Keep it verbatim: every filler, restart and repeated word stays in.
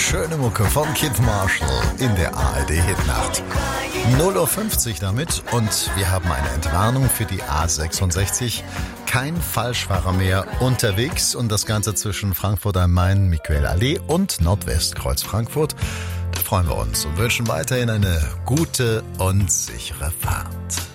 schöne Mucke von Kid Marshall in der A R D-Hitnacht. null Uhr fünfzig damit und wir haben eine Entwarnung für die A sechsundsechzig. Kein Falschfahrer mehr unterwegs und das Ganze zwischen Frankfurt am Main, Miquel-Allee und Nordwestkreuz Frankfurt. Da freuen wir uns und wünschen weiterhin eine gute und sichere Fahrt.